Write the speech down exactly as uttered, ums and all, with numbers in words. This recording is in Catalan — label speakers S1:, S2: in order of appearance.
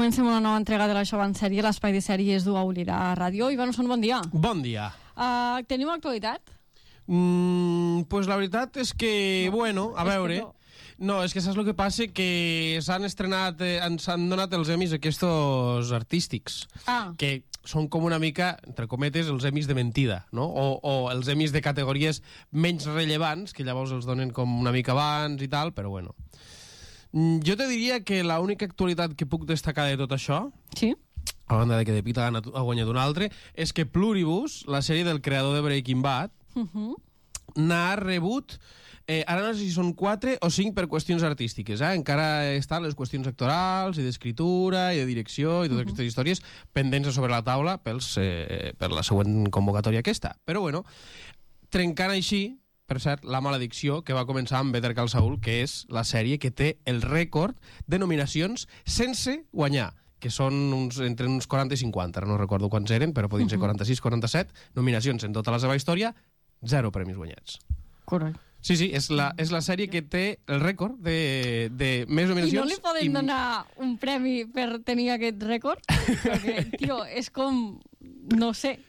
S1: Comencem una nova entrega de la Xova en sèrie, l'espai de sèries d'U A Ulira Ràdio. Ivan Osson, bon dia.
S2: Bon dia.
S1: Uh, tenim actualitat?
S2: Mm, pues la veritat és que, no, bueno, a veure...
S1: No.
S2: no, és que saps el que passa? Que s'han estrenat, eh, s'han donat els Emmys aquests artístics,
S1: Ah.
S2: que són com una mica, entre cometes, els Emmys de mentida, no? O, o els Emmys de categories menys rellevants, que llavors els donen com una mica abans i tal, però bueno. Jo te diria que l'única actualitat que puc destacar de tot això,
S1: Sí?
S2: a banda de que De Pita ha guanyat un altre, és que Pluribus, la sèrie del creador de Breaking Bad,
S1: Uh -huh.
S2: n'ha rebut, eh, ara no sé si són quatre o cinc per qüestions artístiques, eh? Encara estan les qüestions actorals i d'escriptura i de direcció i totes uh -huh. aquestes històries pendents a sobre la taula pels, eh, per la següent convocatòria aquesta. Però bueno, trencant així, per cert, la maledicció que va començar amb Better Call Saul, que és la sèrie que té el rècord de nominacions sense guanyar, que són uns, entre uns quaranta i cinquanta, no recordo quants eren, però podien ser quaranta-sis quaranta-set nominacions en tota la seva història, zero premis guanyats.
S1: Correcte.
S2: Sí, sí, és la, és la sèrie que té el rècord de, de més nominacions.
S1: I no li podem i... donar un premi per tenir aquest rècord? Perquè, tio, és com... no sé...